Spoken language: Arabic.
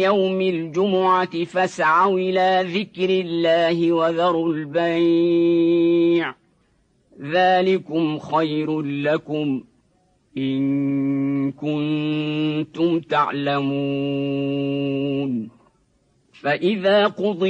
يوم الجمعة فاسعوا إلى ذكر الله وذروا البيع ذلكم خير لكم إن كنتم تعلمون. فإذا قضي